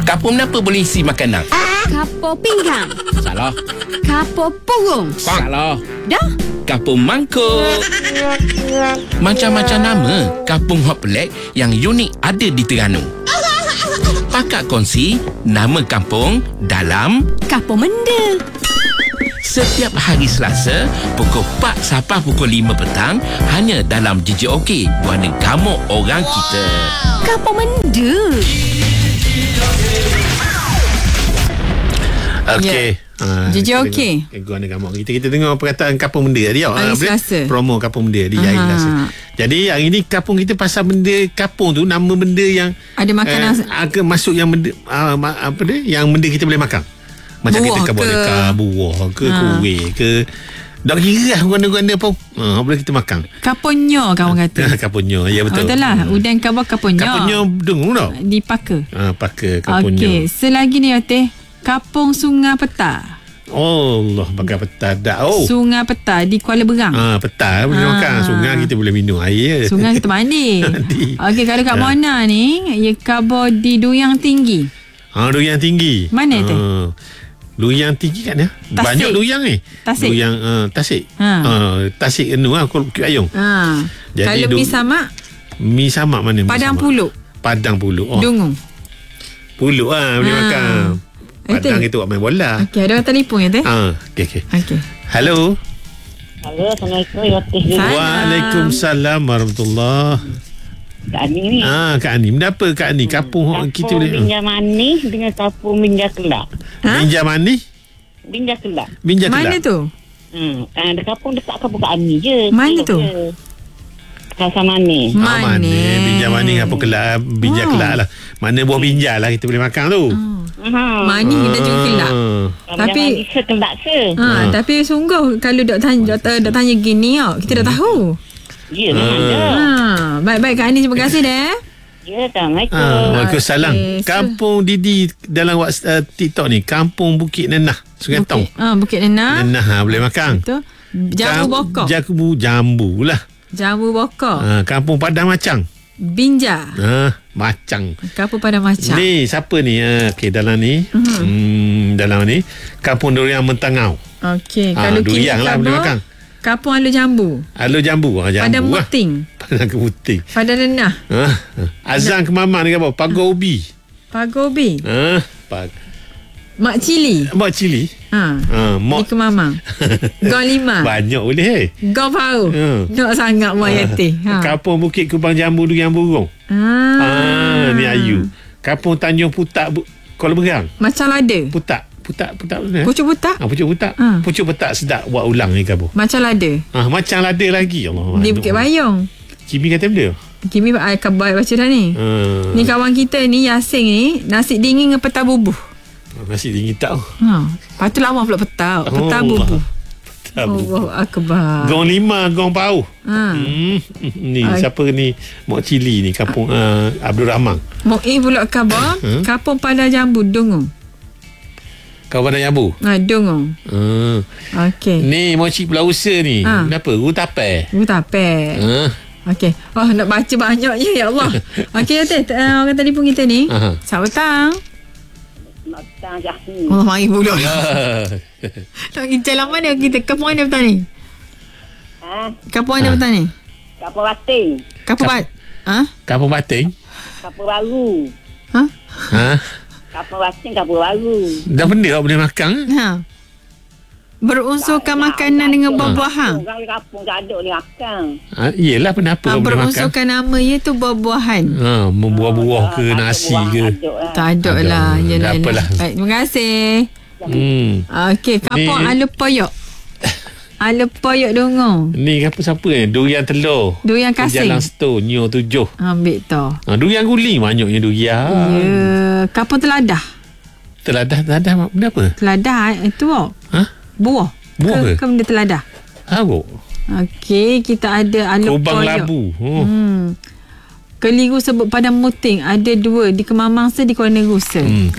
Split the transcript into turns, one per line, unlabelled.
Kapur menapa boleh isi makanan?
Kapur pinggang.
Salah.
Kapur purung.
Salah.
Dah?
Kampung mangkuk. Macam-macam nama kampung hot pelik yang unik ada di Terengganu. Pakak kongsi nama kampung dalam
Kapur Menda.
setiap hari Selasa pukul 4 sampai pukul 5 petang hanya dalam JJOK Buana Gamuk Orang Kita.
Kapur Menda.
Okey.
JJOK.
Guana Gamuk kita dengar perkataan Kapung Menda tadi.
Hari Selasa.
Promo Kapung Menda di hari Selasa. Jadi hari ni kapung kita pasal benda kapung tu, nama benda yang
Ada makanan
agak masuk yang benda apa dia, yang benda kita boleh makan. Macam
buah
kita boleh makan buah ke kuih ke. Dah kira lah guna-guna apa. Boleh kita makan.
Kaponyo kawan kata.
Kapunyo. Ya betul.
Betul lah. Udang kabah kaponyo.
Kapunyo dengung tau.
Di Paka.
Paka kapunyo.
Okey, selagi ni Yoteh, Kapung Sungai Peta.
Oh Allah, pakai peta dah. Oh.
Sungai Peta di Kuala Berang.
Peta boleh makan. Sungai kita boleh minum air.
Sungai kita mandi.
Mandi.
Okey, kalau kat Mona ni, ia kabur di Duyang Tinggi.
Duyang tinggi.
Mana tu?
Duyang tinggi kat mana?
Tasik.
Banyak duyang ni.
Tasik.
Duyang Tasik. Tasik Kuala Ayung. Jadi
Kalau mi samak,
mi samak mana?
Padang Puluk.
Padang Puluk.
Dungung.
Puluk boleh makan. Padang kita buat main bola.
Okey, ada orang telefon ya teh?
Okey.
Halo.
Halo.
Assalamualaikum.
Waalaikumsalam warahmatullahi.
Kak Ani ni.
Kak Ani. Kenapa Kak Ani? Kapung kita boleh.
Binja manis dengan kapung binja kelak.
Binja manis?
Binja kelak.
Binja kelak.
Mana tu?
Ada kapung dekat kapung Kak Ani je.
Mana tu?
Kasa manis.
Mana? Binja manis apa kelak? Binja kelak lah. Mana buah binja lah kita boleh makan tu.
Manis kita juga kelak. Tapi
kelak se.
Tapi sungguh kalau dok tanya gini kita dah tahu.
Ya, memang dah.
Baik Kak Ani, terima kasih deh.
Ya, Assalamualaikum.
Waalaikumsalam. Kampung Didi dalam TikTok ni, Kampung Bukit Nenah, Sungai Tong.
Bukit Nenah.
Boleh makan.
Betul. Jambu bokok.
Jambu lah.
Jambu bokok.
Kampung Padang Macang.
Binja.
Macang.
Kampung Padang Macang.
Ni siapa ni? Okey, dalam ni. Dalam ni Kampung Durian Mentangau.
Okey, kalau
durian lah boleh makan.
Kampung Alur Jambu.
Alur Jambu. Jambu
Padang
lah.
Muting.
Padang Kemuting.
Padang Renah.
Azan Kemamang ni apa? Pagar Ubi.
Pagar Ubi. Mak Cili.
Mak Cili.
Di Kemamang. Gong Lima.
Banyak boleh.
Gong Pau. Nak sangat Mak Yati.
Kampung Bukit Kubang Jambu Durian Burung. Ni Ayu. Kampung Tanjung Putak Kuala Berang.
Macam lada.
Putak
Pucuk Putak.
Pucuk Putak. Pucuk Putak sedap buat ulang ni kabu.
Macam lada.
Macam lada lagi. Allah.
Di Bukit Bayong.
Kimi kata benda.
Kimi kabar baca dah ni. Ni kawan kita ni Yasin ni, nasi dingin dengan peta bubuh.
Nasi dingin tak.
Lepas tu lama pula peta bubuh. Allahu akbar.
Gong Lima, Gong Pau. Ni siapa ni? Mak Cili ni kampung Abdul Rahman.
Mok pula kabar Kampung Padang Jambu Dungung.
Kawan Jambu.
Dungung. Okey.
Ni Moci Pulau Usa ni. Kenapa? Rutape.
Okey. Nak baca banyaknya ya Allah. Okey teh, orang telefon kita ni. Selamat petang.
Selamat petang Jahni.
Allah mari pula. Nak pergi jalan mana kita? Kampung mana petang ni? Kampung mana petang ni?
Kapur Bating.
Kampung Bating.
Kapur Baru. Kapur Bating, Kapur Baru.
Dah benda tak boleh makan.
Berunsurkan makanan dengan buah-buahan.
Orang di kampung tak ada ni makan.
Yelah, kenapa tak boleh makan?
Berunsurkan nama ia tu buah-buahan.
Buah-buah ke nasi ke.
Tak ada lah. Yelah. Baik, terima kasih. Okey, kampung Alur Poyok. Alur Poyok Dungung.
Ni siapa ni? Durian telur.
Durian kasing.
Jalan Sto, Nyo 7.
Ambil tau.
Durian guling banyaknya durian.
Ya, kampung Teladah.
Teladah benda apa?
Teladah itu buah.
Buah ke?
Benda teladah. Okey, kita ada Alur
Kubang
Poyok.
Labu.
Keliru sebut Padang Muting. Ada 2 di Kemamangsa, di Kuala Nerusa.